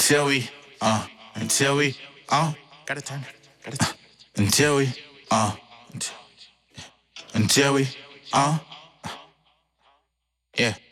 until we, until we, gotta turn it, gotta turn it. Until we, until we, yeah.